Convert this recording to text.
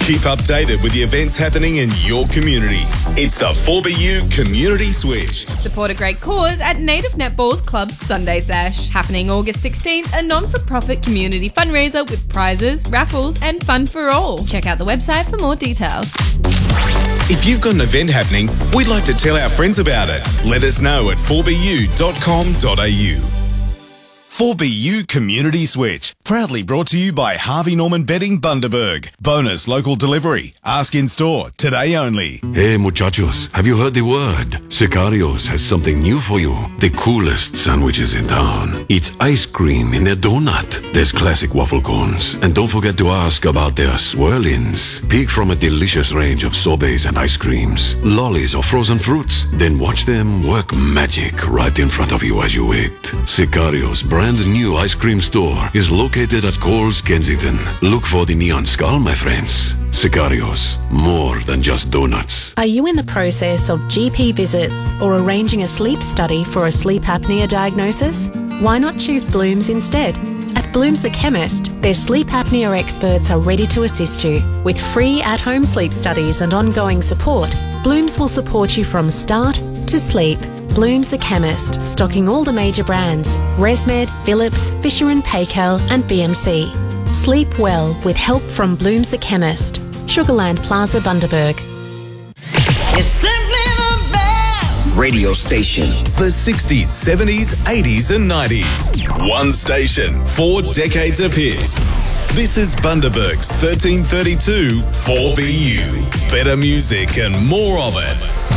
Keep updated with the events happening in your community. It's the 4BU Community Switch. Support a great cause at Native Netball's Club Sunday Sash. Happening August 16th, a non-for-profit community fundraiser with prizes, raffles and fun for all. Check out the website for more details. If you've got an event happening, we'd like to tell our friends about it. Let us know at 4bu.com.au. 4BU Community Switch. Proudly brought to you by Harvey Norman Bedding Bundaberg. Bonus local delivery. Ask in store. Today only. Hey muchachos, have you heard the word? Sicarios has something new for you. The coolest sandwiches in town. It's ice cream in a donut. There's classic waffle cones. And don't forget to ask about their swirl-ins. Pick from a delicious range of sorbets and ice creams, lollies or frozen fruits. Then watch them work magic right in front of you as you wait. Sicarios brand new ice cream store is located at Coles, Kensington. Look for the neon skull, my friends. Sicarios, more than just donuts. Are you in the process of GP visits or arranging a sleep study for a sleep apnea diagnosis? Why not choose Blooms instead? At Blooms the Chemist, their sleep apnea experts are ready to assist you. With free at-home sleep studies and ongoing support, Blooms will support you from start to sleep. Blooms the Chemist, stocking all the major brands: ResMed, Philips, Fisher & Paykel and BMC. Sleep well with help from Blooms the Chemist. Sugarland Plaza, Bundaberg. You're simply the best Radio station. The 60s, 70s, 80s and 90s. One station, 4 decades of hits. This is Bundaberg's 1332 4BU. Better music and more of it.